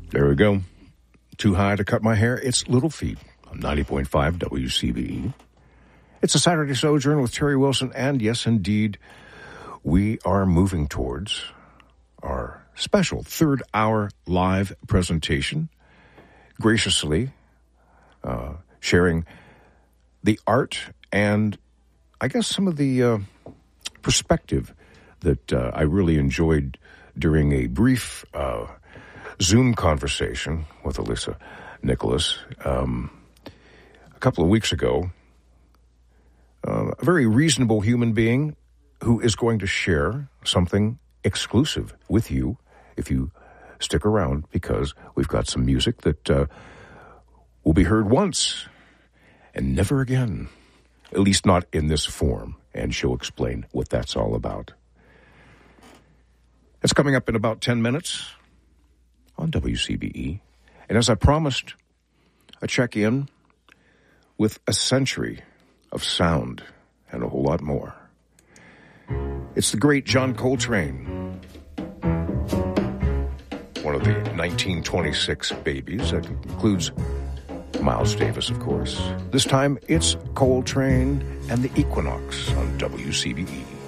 There we go. Too high to cut my hair. It's Little Feat on 90.5 WCBE. It's a Saturday Sojourn with Terry Wilson, and yes, indeed, we are moving towards our special third-hour live presentation, graciously sharing the art and, I guess, some of the perspective that I really enjoyed during a brief Zoom conversation with Alyssa Nicholas a couple of weeks ago. A very reasonable human being who is going to share something exclusive with you if you stick around, because we've got some music that will be heard once and never again, at least not in this form, and she'll explain what that's all about. It's coming up in about 10 minutes on WCBE. And as I promised, a check-in with a century of sound and a whole lot more. It's the great John Coltrane, one of the 1926 babies. That includes Miles Davis, of course. This time, it's Coltrane and the Equinox on WCBE.